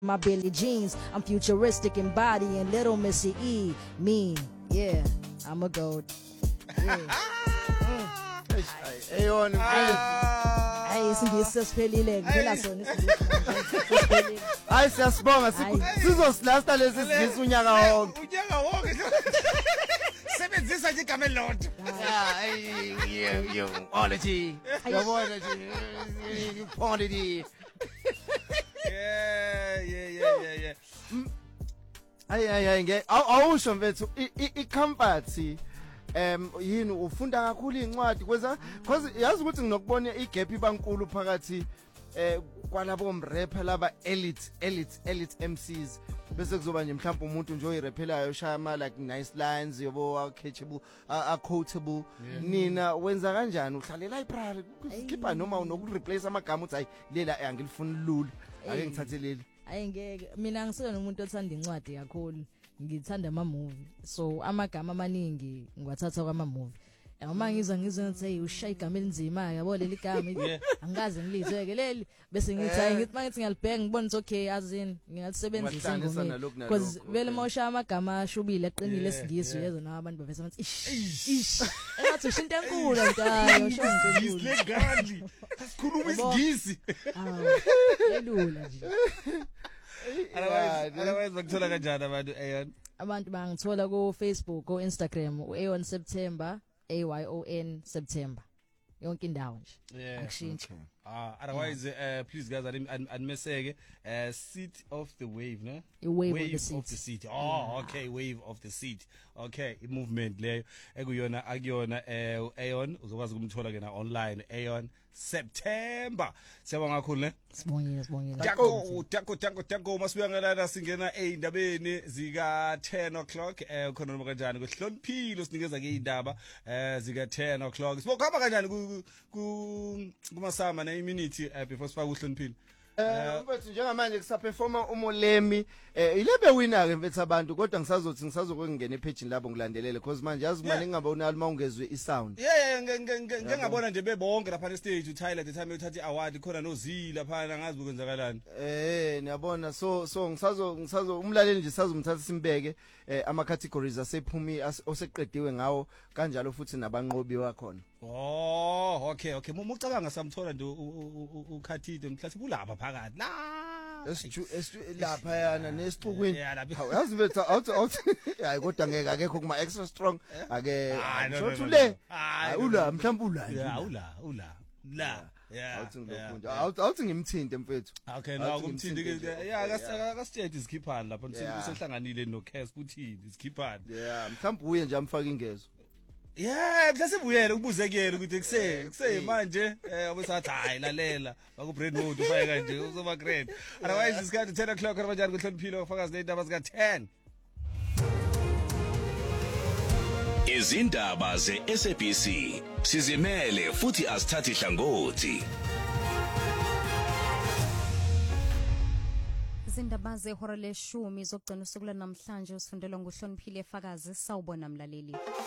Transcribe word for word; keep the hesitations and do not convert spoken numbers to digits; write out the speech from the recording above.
my Billie jeans. I'm futuristic in body and little Missy E. Me, yeah, I'm a goat. Yeah. Eyona Hayi singiyisesiphelile ngela sona isiphelile. Hayi siyasibonga sizosilasta lesi sizisa unyaka wonke. Unyaka wonke. Sebenzisa nje igama elilodwa. Yeah, you quality. Yabona nje quality. Yeah, yeah, yeah, yeah, yeah. Hayi hayi nge awusho mfethu i-comfort em yini ufunda kakhulu incwadi kwenza because yazi ukuthi nginokubona igap ibankulu phakathi eh kwalabo mrapper laba elite elite elite M Cs bese kuzoba nje mhlawumbe umuntu nje oyiraphelayo shaya ama like nice lines yobo catchable a quotable nina wenza kanjani uhlalela iprari skipper noma unokureplace amagama uthi hayi lela angilifuni lula ake ngithathe leli hayi ngeke mina ngisele nomuntu othanda incwadi kakhulu ngithanda ama movie so amagama amaningi ngiwathatha kwama movie uma ngizwa ngizwe ngathi hey ushaya igama elinzima yabo leli gama angikaze ngilizweke leli bese ngithi hayi ngithi mangithi ngiyalibheka ngibona ukuthi okay azini ngiyalisebenzisa ngomini because vele mawushaya amagama ashubile aqinile esingisi yezo nawo abantu bavesa bathi ish ish engathi ushinto enkulu ntayo usho into enkulu legandi asikhuluma isingisi elula nje Otherwise, otherwise bakuthola kanjani abantu Ayon? Abantu bangithola ku Facebook, ku Instagram, uAyon September, A Y O N September. Yonke indawo nje. Yeah. Akushintsha. Ah, otherwise uh, please guys animeseke uh, seat of the wave, no? A wave, wave of the seat. Of the seat. Oh, yeah. Okay, wave of the seat. Okay, i movement leyo ekuyona akuyona eh Ayon uzokwazi ukumthola ke na online Ayon September. Siyabonga kakhulu ne? Sibongile, sibongile. Tako, tako, tako, tako masibuya ngalana singena eindabeni zika ten o'clock eh khona noma kanjani kuhloniphilo sinikeza ke indaba eh zika ten o'clock. Sibokhamba kanjani ku ku kumasama na iminute before sifaka uhloniphilo. Eh mfethu njengamanje kusaperforma uMolemi eh ilebe winner ke mfethu abantu kodwa ngisazothi ngisazokungena epage labo ngilandelele because manje yazi manje ngingaba unalo mawungezwe isound. Yeah ngengabona nje bebonke lapha stage uTyler the time uthatha iaward khona noZila phana ngazi ukwenzakalani. Eh niyabona so so ngisazo ngisazo umlaleli nje sazomthatha simbeke ama categories asephumi oseqediwe ngawo kanjalo futhi nabanqobi wakhona. Oh okay okay mucabanga samthola nje ukhathide mhlathi kulapha phakathi la esiju lapha yana nesixukwini yazi bethu awuthi awuthi hayi kodwa ngeke akekho kuma extra strong ake shothu le ula mhlawumbe ula ya ula ula la yeah awuthi ngilokho awuthi awuthi ngimthinte mfethu okay na kumthinte ke ya akasithethe isikhiphani lapha sesihlanganile no Cass kuthini isikhiphani yeah mhlawumbe uye nje amfaka ingezo. Yeah, mhlasibuyele ukubuze kuyena ukuthi kuse kuse manje eh obesathi hayi lalela baku brain mode ufike kanje uzoba great. Otherwise isikhathi ten o'clock kanjani kuhloniphilo ufakazi nezindaba zika ten. Izindaba ze S A B C sizimele futhi asithathi hlangothi. Izindaba zehora leshumi zokugcina usuku namhlanje usifundelwa nguhloniphile efakazi sawubona mlaleli.